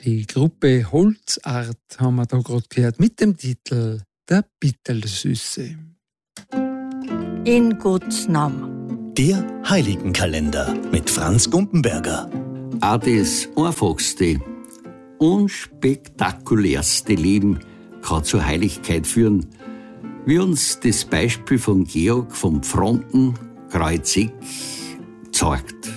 Die Gruppe Holzart haben wir da gerade gehört mit dem Titel Der Bittelsüße. In Gottes Namen. Der Heiligenkalender mit Franz Gumpenberger. Auch das einfachste, unspektakulärste Leben kann zur Heiligkeit führen, wie uns das Beispiel von Georg vom Pfronten, Kreuzeck, zeigt.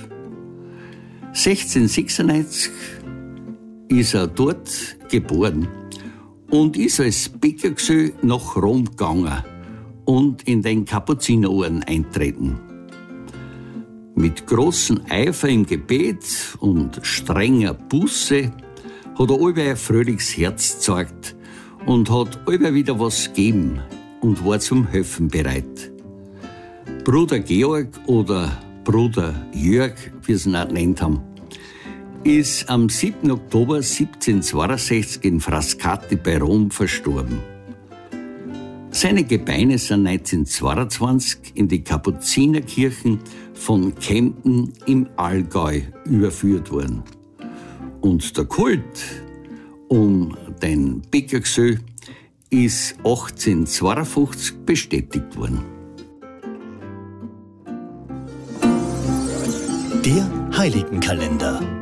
1696 ist er dort geboren und ist als Bäckergesell nach Rom gegangen und in den Kapuzinerorden eintreten. Mit großem Eifer im Gebet und strenger Buße hat er allweil ein fröhliches Herz gezeigt und hat allweil wieder was gegeben und war zum Helfen bereit. Bruder Georg oder Bruder Jörg, wie sie ihn auch genannt haben, ist am 7. Oktober 1762 in Frascati bei Rom verstorben. Seine Gebeine sind 1922 in die Kapuzinerkirchen von Kempten im Allgäu überführt worden. Und der Kult um den Bäckergesell ist 1852 bestätigt worden. Der Heiligenkalender.